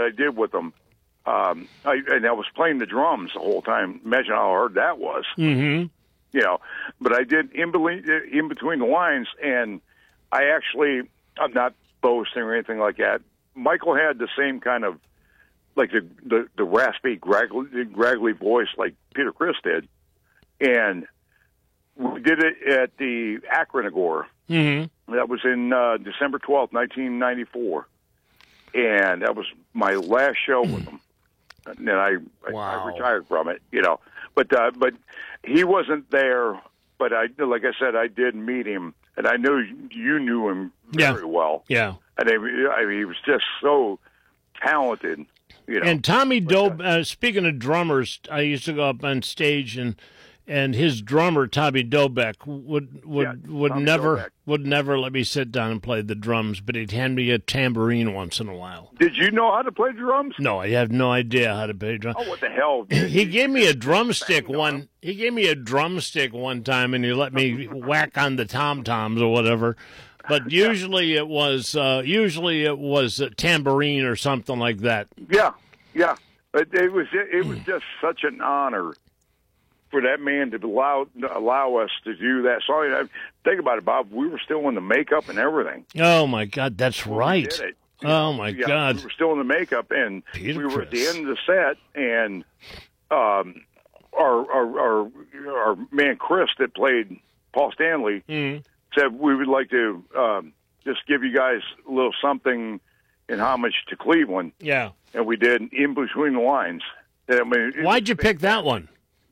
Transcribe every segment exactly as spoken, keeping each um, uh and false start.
I did with them. Um, I, and I was playing the drums the whole time. Imagine how hard that was. Mm-hmm. You know, but I did in between, in between the lines, and I actually, I'm not boasting or anything like that. Michael had the same kind of, like the, the, the raspy, graggly, graggly voice like Peter Criss did. And we did it at the Akron Agora. Mm-hmm. That was in uh, December twelfth, nineteen ninety-four. And that was my last show with him. And then I, wow. I retired from it, you know. But uh, but he wasn't there. But I, like I said, I did meet him, and I knew you knew him very yeah. well. Yeah, and I, I mean, he was just so talented, you know. And Tommy but, Doe. Uh, uh, speaking of drummers, I used to go up on stage and. And his drummer Tommy Dobeck would would yeah, would Tommy never Dobeck. would never let me sit down and play the drums, but he'd hand me a tambourine once in a while. Did you know how to play drums? No, I have no idea how to play drums. Oh, what the hell! He gave me a drumstick one. He gave me a drumstick one time, and he let me whack on the tom toms or whatever. But usually it was uh, usually it was a tambourine or something like that. Yeah, yeah. It, it was it was just such an honor for that man to allow allow us to do that. So I mean, think about it, Bob. We were still in the makeup and everything. Oh my God, that's right. We did it. Oh my yeah, God, we were still in the makeup, and Peter we were Criss. at the end of the set, and um, our, our our our man Chris that played Paul Stanley mm. said we would like to um, just give you guys a little something in homage to Cleveland. Yeah, and we did in between the lines. I mean, why'd you pick that one?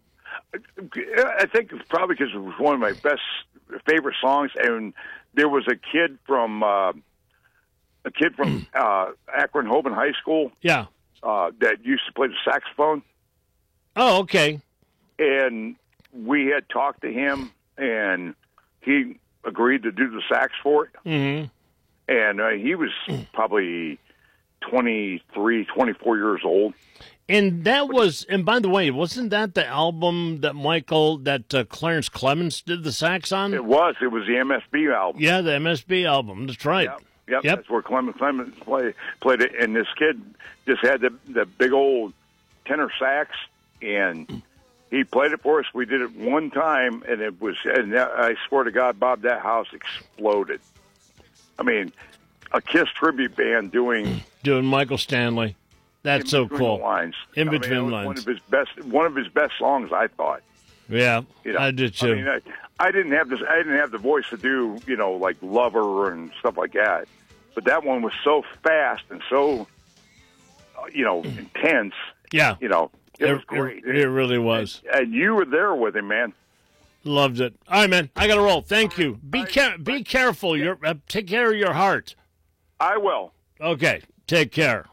I think it's probably because it was one of my best favorite songs, and there was a kid from uh, a kid from uh, Akron Hoban High School, yeah, uh, that used to play the saxophone. Oh, okay. And we had talked to him, and he agreed to do the sax for it. Mm-hmm. And uh, he was probably twenty-three, twenty-four years old. And that was, and by the way, wasn't that the album that Michael, that uh, Clarence Clemens did the sax on? It was. It was the M S B album. Yeah, the M S B album. That's right. Yep, yep. Yep. That's where Clemens Clemens play, played it. And this kid just had the the big old tenor sax, and he played it for us. We did it one time, and it was, and I swear to God, Bob, that house exploded. I mean, a Kiss tribute band doing doing Michael Stanley. That's so cool. The lines. In I mean, between it was lines. One of his best. One of his best songs, I thought. Yeah, you know, I did too. I mean, I, I didn't have this. I didn't have the voice to do, you know, like Lover and stuff like that. But that one was so fast and so, uh, you know, intense. Yeah, you know, it, it was great. It, it really was. And, and you were there with him, man. Loved it. All right, man. I got to roll. Thank you. Be right. care. Be careful. Your uh, take care of your heart. I will. Okay. Take care.